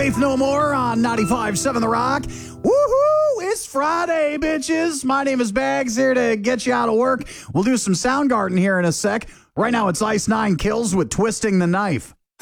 Faith No More on 95.7 The Rock. Woohoo! It's Friday, bitches. My name is Bags, here to get you out of work. We'll do some Soundgarden here in a sec. Right now, it's Ice 9 Kills with Twisting the Knife.